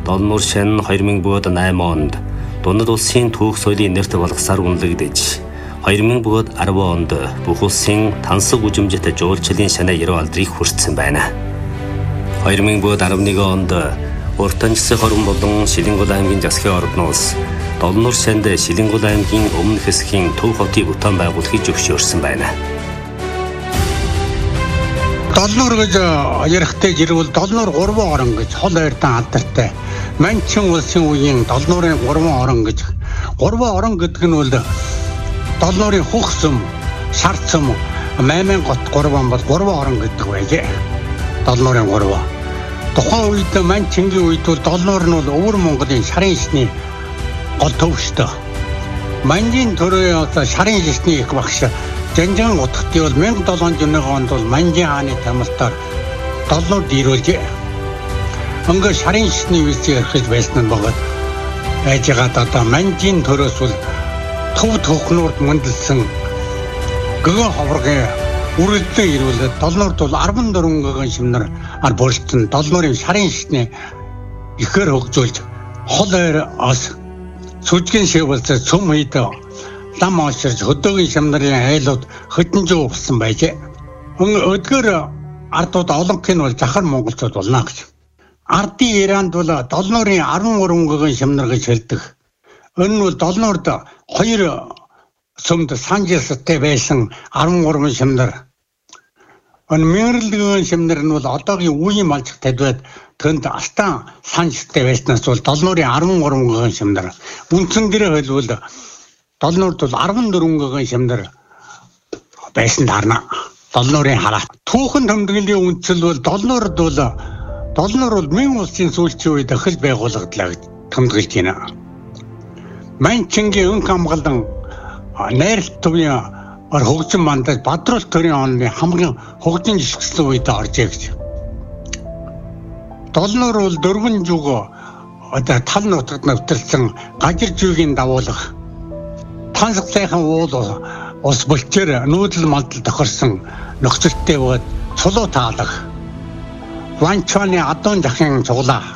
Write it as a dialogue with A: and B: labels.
A: Долнуур шин 2008 онд Дундад улсын түүх соёлын нэрт болгосаар үнэлэгдэж 2010 онд бүх улсын тансаг үжимжит жуулчлалын шанаа 90 алдрыг хүртсэн байна. 2011 онд Уртан засгийн хорон болон Шилэнгул аймгийн засгийн ордноос Долнуур шинд Шилэнгул аймгийн өмнөх хэсгийн төв хотыг утаан байгуулахыг зөвшөөрсөн байна.
B: Долнуур гэж ярихтэй жирвэл Долнуур 3 орон гэж хол ойртон алдартай. Манчин улсын үеийн Долнуурын 3 орон гэж 3 орон гэдэг нь бол Долнуурын Хөхсөм, Шарцөм, Маймангот 3 он бол 3 орон гэдэг байжээ. Долнуурын 3. Тухайн үед Манчингийн үед бол Долнуур нь бол өвөр Монголын шарын шишний гол төвштэй. Манжийн төрөө шарын шишний их багш Жанжаан утгатыг бол 1701 онд бол Манжин хааны тамилтаар Долнуурд ирүүлжээ. Өнгө шарын шишний үеийг эрхэж байсан нь бөгөөд айжгаад одоо Манжин төрөөс бол төв төхнөрд мөндөлсөн гэгэн ховргийн үрэлдэн ирүүлээд Долнуурд бол 14 гэгэн шимнэр бүрэлдэн Долнуурын шарын шишний ихээр хөгжүүлж хол ойр ос сүжгийн шивэлцээ цөм хийдэ лам ооширж хөдөөгийн шимнэрийн айлууд хөдөнжөө болсон байжээ. Өдгөр ардууд олонх нь бол захар монголчууд болно гэж. Ардын Иранд бол Долнуурын 13 гэгэн шимнэр гэж хэлдэг. Энэ нь бол Долнуурд 2 сүмд санжирстай байсан 13 шимнэр. Энэ Мэрэлдгийн шимнэр нь бол одоогийн үеийн малчиг тавьад тэнд астан санжирстай байснаас бол Долнуурын 13 гэгэн шимнэр. Үндсэн дээрээ хэлбэл Долнуурд бол 14 гэгэн шимнэр байсан дарна. Долнуурын хараат. Түүхэн тэмдэглэлийн үндсэл бол Долнуурд бол Мэн улсын сүүлчийн үед ахил байгууллагдлаа гэж тэмдэглэж байна. Манчингийн өнг хамгаалан найралт төвийн хөгжин мандаж Бадрал төрийн оны хамгийн хөгжин жишгсэн үед оржээ гэж. Долнуур бол дөрвөн зүг одоо тал нутагт навтарсан гажир зүйгийн дагуулах тансаг сайхан уул ус болчээр нүүдэл малдал тохирсон нөхцөлтэй бод цулуу таалах Ванчаны адуун захын цуглаа